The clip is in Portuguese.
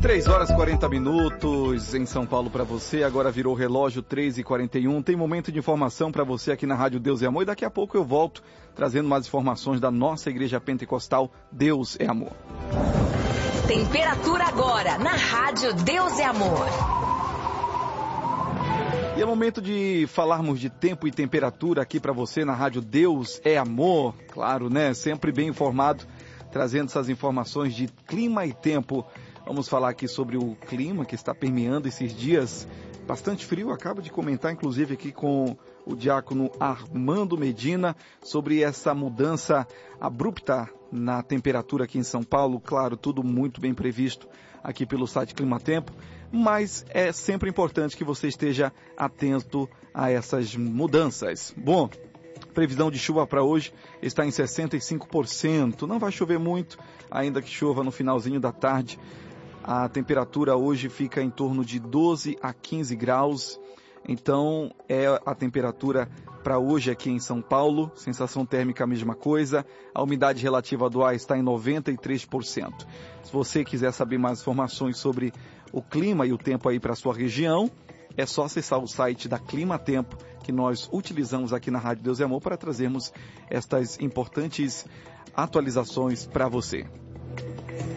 3 horas e 40 minutos em São Paulo para você, agora virou relógio 3h41, tem momento de informação para você aqui na Rádio Deus é Amor e daqui a pouco eu volto trazendo mais informações da nossa Igreja Pentecostal Deus é Amor. Temperatura agora na Rádio Deus é Amor. E é momento de falarmos de tempo e temperatura aqui para você na Rádio Deus é Amor, claro, né? Sempre bem informado, trazendo essas informações de clima e tempo. Vamos falar aqui sobre o clima que está permeando esses dias. Bastante frio, acabo de comentar inclusive aqui com o diácono Armando Medina sobre essa mudança abrupta na temperatura aqui em São Paulo. Claro, tudo muito bem previsto aqui pelo site Clima Tempo, mas é sempre importante que você esteja atento a essas mudanças. Bom, previsão de chuva para hoje está em 65%. Não vai chover muito, ainda que chova no finalzinho da tarde. A temperatura hoje fica em torno de 12 a 15 graus. Então, é a temperatura para hoje aqui em São Paulo. Sensação térmica a mesma coisa. A umidade relativa do ar está em 93%. Se você quiser saber mais informações sobre o clima e o tempo aí para a sua região, é só acessar o site da Clima Tempo, que nós utilizamos aqui na Rádio Deus é Amor para trazermos estas importantes atualizações para você.